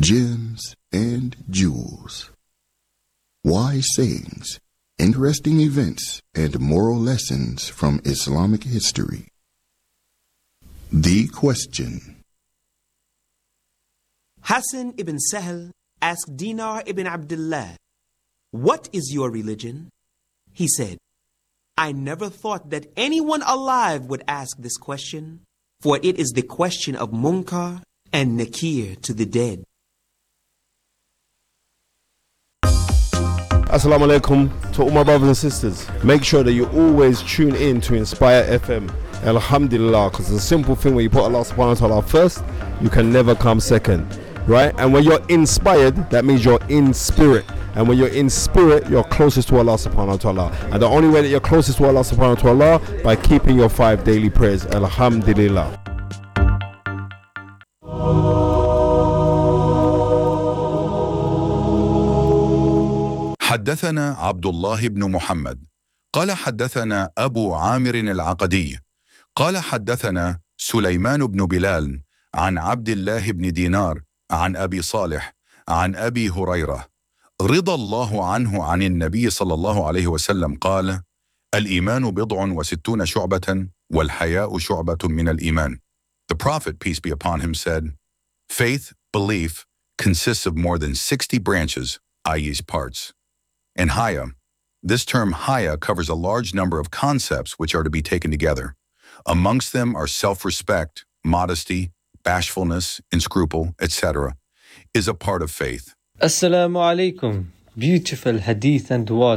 gems, and jewels. Wise sayings, interesting events, and moral lessons from Islamic history. The question. Hassan ibn Sahl asked Dinar ibn Abdullah, "What is your religion?" He said, "I never thought that anyone alive would ask this question, for it is the question of Munkar and Nakir to the dead." Assalamu alaikum to all my brothers and sisters. Make sure that you always tune in to Inspire FM. Alhamdulillah, because it's a simple thing. When you put Allah subhanahu wa ta'ala first, you can never come second. Right? And when you're inspired, that means you're in spirit. And when you're in spirit, you're closest to Allah subhanahu wa ta'ala. And the only way that you're closest to Allah subhanahu wa ta'ala, by keeping your 5 daily prayers. Alhamdulillah. حدثنا عبد الله بن محمد قال حدثنا أبو عامر العقدي قال حدثنا سليمان بن بلال عن عبد الله بن دينار عن أبي صالح عن أبي هريرة رضي الله عنه عن النبي صلى الله عليه وسلم قال: الإيمان بضع وستون شعبة والحياء شعبة من الإيمان. The Prophet, peace be upon him, said, faith, belief, consists of more than 60 branches, i.e. parts. And haya, this term haya covers a large number of concepts which are to be taken together. Amongst them are self-respect, modesty, bashfulness, and scruple, etc., is a part of faith. Assalamu alaikum. Beautiful hadith and du'as